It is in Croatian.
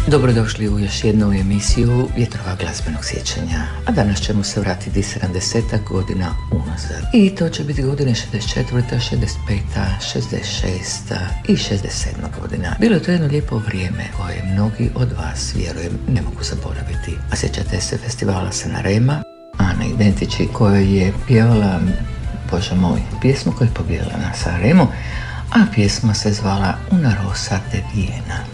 Dobrodošli u još jednu emisiju Vjetrova glazbenog sjećanja, a danas ćemo se vratiti 70 godina unazad. I to će biti godine 64., 65., 66. i 67. godina. Bilo je to jedno lijepo vrijeme koje mnogi od vas, vjerujem, ne mogu zaboraviti. A sjećate se festivala Sanrema, Ana Identići koja je pjevala, Bože moj, pjesmu koja je pobijedila na Sanremu, a pjesma se zvala Una rosa de Viena.